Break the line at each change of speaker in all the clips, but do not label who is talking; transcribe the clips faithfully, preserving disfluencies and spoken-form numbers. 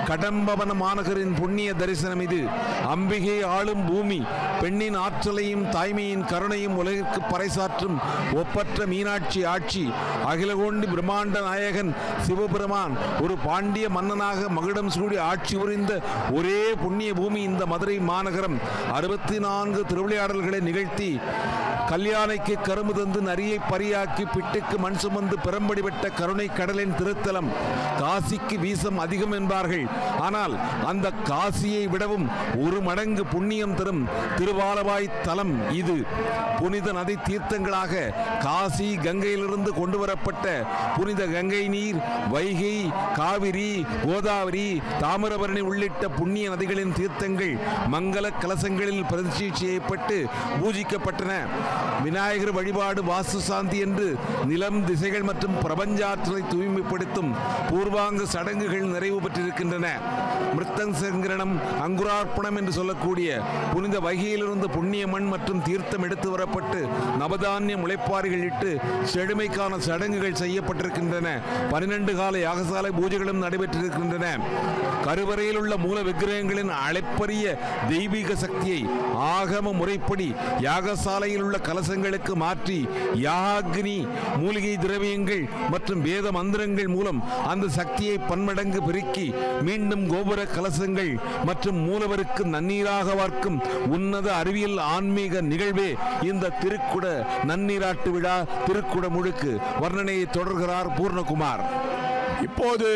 கடம்பவன மாநகரின் புண்ணிய தரிசனம் இது. அம்பிகை ஆளும் பூமி, பெண்ணின் ஆற்றலையும் தாய்மையின் கருணையும் உலகிற்கு பறைசாற்றும் ஒப்பற்ற மீனாட்சி ஆட்சி. அகிலகோண்டி பிரம்மாண்ட நாயகன் சிவபெருமான் ஒரு பாண்டிய மன்னனாக மகுடம் சூடி ஆட்சி புரிந்த ஒரே புண்ணிய பூமி இந்த மதுரை மாநகரம். அறுபத்தி நான்கு திருவிளையாடல்களை நிகழ்த்தி கல்யாணைக்கு கரும்பு தந்து நரியை பரியாக்கி பிட்டுக்கு மண் சுமந்து பெரும்படி பெற்ற கருணை கடலின் திருத்தலம். காசிக்கு வீசம் அதிகம் என்பார்கள். ஆனால் அந்த காசியை விடவும் ஒரு மடங்கு புண்ணியம் தரும் திருவாலவாய் தலம் இது. புனித நதி தீர்த்தங்களாக காசி கங்கையிலிருந்து கொண்டு வரப்பட்ட புனித கங்கை நீர், வைகை, காவிரி, கோதாவரி, தாமிரபரணி உள்ளிட்ட புண்ணிய நதிகளின் தீர்த்தங்கள் மங்கள கலசங்களில் பிரதிஷ்டை செய்யப்பட்டு பூஜிக்கப்பட்டன. விநாயகர் வழிபாடு வாஸ்து சாந்தி என்று நிலம், திசைகள் மற்றும் பிரபஞ்சாற்றலை தூய்மைப்படுத்தும் பூர்வாங்க சடங்குகள் நிறைவு பெற்றிருக்கின்றன. மிருத்தங் சங்கரணம், அங்குரார்ப்பணம் என்று சொல்லக்கூடிய புனித வைகையிலிருந்து புண்ணிய மண் மற்றும் தீர்த்தம் எடுத்து வரப்பட்டு நவதானிய முளைப்பாரிகள் இட்டு செழுமைக்கான சடங்குகள் செய்யப்பட்டிருக்கின்றன. பனிரெண்டு கால யாகசாலை பூஜைகளும் நடைபெற்றிருக்கின்றன. கருவறையில் உள்ள மூல விக்கிரகங்களின் அளப்பரிய தெய்வீக சக்தியை ஆகம முறைப்படி யாகசாலையில் உள்ள கலசங்களுக்கு மாற்றி யாகினி மூலிகை திரவியங்கள் மற்றும் வேத மந்திரங்கள் மூலம் அந்த சக்தியை பன்மடங்கு பெருக்கி மீண்டும் கோபுர கலசங்கள் மற்றும் மூலவருக்கு நன்னீராக வார்க்கும் உன்னத அறிவியல் ஆன்மீக நிகழ்வே இந்த திருக்குட நன்னீராட்டு விழா, திருக்குட முழுக்கு. வர்ணனையை தொடர்கிறார் பூர்ணகுமார்.
இப்போது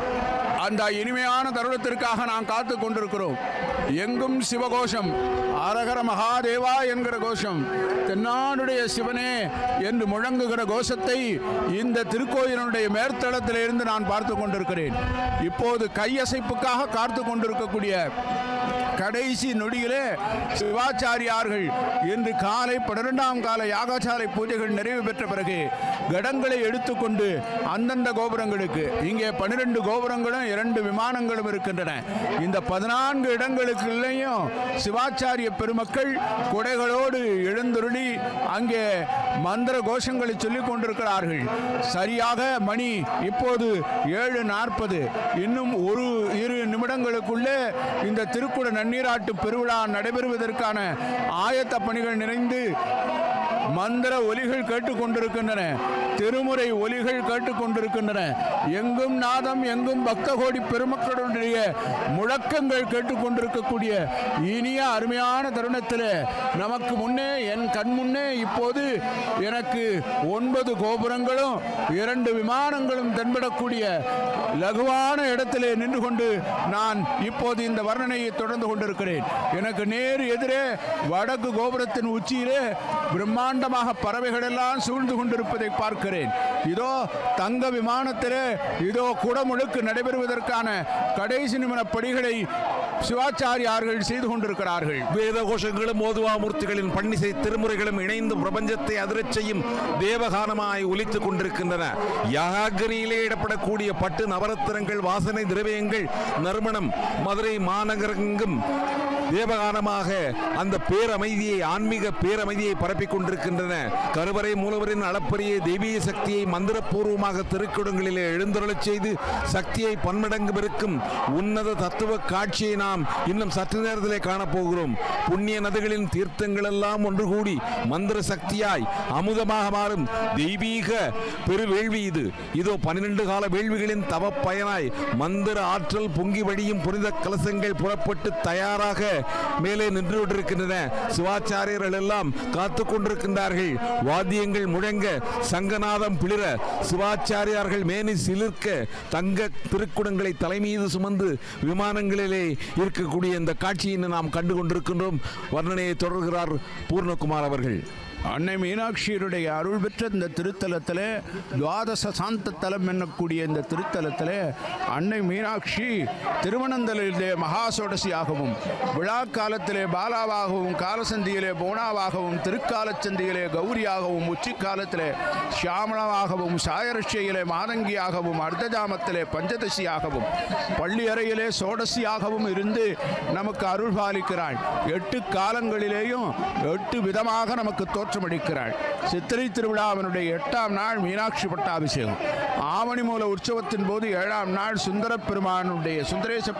அந்த இனிமையான தருணத்திற்காக நாம் காத்து கொண்டிருக்கிறோம். எங்கும் சிவகோஷம், அரகர மகாதேவா என்கிற கோஷம், தென்னாடுடைய சிவனே என்று முழங்குகிற கோஷத்தை இந்த திருக்கோயிலுடைய மேற்தளத்திலிருந்து நான் பார்த்து கொண்டிருக்கிறேன். இப்போது கையசைப்புக்காக காத்து கொண்டிருக்கக்கூடிய கடைசி நொடியிலே சிவாச்சாரியார்கள் இன்று காலை பன்னிரெண்டாம் கால யாகசாலை பூஜைகள் நிறைவு பெற்ற பிறகு கடங்களை எடுத்துக்கொண்டு அந்தந்த கோபுரங்களுக்கு, இங்கே பன்னிரண்டு கோபுரங்களும் இரண்டு விமானங்களும் இருக்கின்றன. இந்த பதினான்கு இடங்களுக்குள்ளேயும் சிவாச்சாரிய பெருமக்கள் குடைகளோடு எழுந்தருளி அங்கே மந்திர கோஷங்களை சொல்லிக் கொண்டிருக்கிறார்கள். சரியாக மணி இப்போது ஏழு நாற்பது. இன்னும் ஒரு இரு நிமிடங்களுக்குள்ளே இந்த திருக்குட நன்னீராட்டு பெருவிழா நடைபெறுவதற்கான ஆயத்த பணிகள் நிறைந்து மந்திர ஒலிகள் கேட்டுக்கொண்டிருக்கின்றன, திருமுறை ஒலிகள் கேட்டுக்கொண்டிருக்கின்றன. எங்கும் நாதம், எங்கும் பக்த கோடி பெருமக்களுடைய முழக்கங்கள் கேட்டுக்கொண்டிருக்கக்கூடிய இனிய அருமையான தருணத்தில் நமக்கு முன்னே, என் கண் முன்னே இப்போது எனக்கு ஒன்பது கோபுரங்களும் இரண்டு விமானங்களும் தென்படக்கூடிய லகுவான இடத்திலே நின்று கொண்டு நான் இப்போது இந்த வர்ணனையை தொடர்ந்து கொண்டிருக்கிறேன். எனக்கு நேர் எதிரே வடக்கு கோபுரத்தின் உச்சியிலே பிரம்மாண்டமாக பறவைகள் எல்லாம் சூழ்ந்து கொண்டிருப்பதை பார்க்கிறேன். இதோ தங்க விமானத்திலே இதோ குடமுழுக்கு நடைபெறுவதற்கான கடைசி நிமிட படிகளை சிவாச்சாரியார்கள் செய்து கொண்டிருக்கிறார்கள்.
வேத கோஷங்களும் ஓதுவாமூர்த்திகளின் பன்னிசை திருமுறைகளும் இணைந்து பிரபஞ்சத்தை அதிரச் செய்யும் தேவகானமாய் ஒலித்துக் கொண்டிருக்கின்றன. யாகினியிலே இடப்படக்கூடிய பட்டு நவரத்தினங்கள், வாசனை திரவியங்கள், நறுமணம் மதுரை மாநகரெங்கும் தேவகானமாக அந்த பேரமைதியை, ஆன்மீக பேரமைதியை பரப்பிக் கொண்டிருக்கின்றன. கருவறை மூலவரின் அளப்பரிய தெய்வீக சக்தியை மந்திரபூர்வமாக திருக்குடங்களிலே எழுந்தருளச் செய்து சக்தியை பன்மடங்கு பெருக்கும் உன்னத தத்துவ காட்சியை நாம் இன்னும் சற்று நேரத்திலே காணப்போகிறோம். புண்ணிய நதிகளின் தீர்த்தங்கள் எல்லாம் ஒன்று கூடி மந்திர சக்தியாய் அமுதமாக மாறும் தெய்வீக பெருவேள்வி இது. இதோ பன்னிரண்டு கால வேள்விகளின் தவ பயனாய் மந்திர ஆற்றல் பொங்கி வழியும் புனித கலசங்கள் புறப்பட்டு தயாராக மேலே நின்று கொண்டிருக்கின்றன. சிவாச்சாரியர்கள் எல்லாம் காத்து கொண்டிருக்கின்றார்கள். வாத்தியங்கள் முழங்க, சங்கநாதம் பிளிர, சிவாச்சாரியார்கள் மேனி சிலிர்க்க தங்க திருக்குடங்களை தலைமீது சுமந்து விமானங்களிலே இருக்கக்கூடிய இந்த காட்சியை நாம் கண்டு கொண்டிருக்கின்றோம். வர்ணனையை தொடர்கிறார் பூர்ணகுமார் அவர்கள்.
அன்னை மீனாட்சியருடைய அருள் பெற்ற இந்த திருத்தலத்தில், துவாதச சாந்த தலம் என்னக்கூடிய இந்த திருத்தலத்தில் அன்னை மீனாட்சி திருவனந்தலிலே மகாசோடசியாகவும், விழா காலத்திலே பாலாவாகவும், காலசந்தியிலே போனாவாகவும், திருக்காலச்சந்தியிலே கௌரியாகவும், உச்சி காலத்திலே சியாமளமாகவும், சாயரட்சியிலே மாதங்கியாகவும், அர்த்தஜாமத்திலே பஞ்சதசியாகவும், பள்ளி அறையிலே சோடசியாகவும் இருந்து நமக்கு அருள் பாலிக்கிறாள். எட்டு காலங்களிலேயும் எட்டு விதமாக நமக்கு தோற்ற அளிக்கிறாள். சித்திரை திருவிழாவினுடைய எட்டாம் நாள் மீனாட்சி பட்டாபிஷேகம். ஆவணி மூல உற்சவத்தின் போது ஏழாம் நாள் சுந்தர பெருமானுடைய சுந்தரேச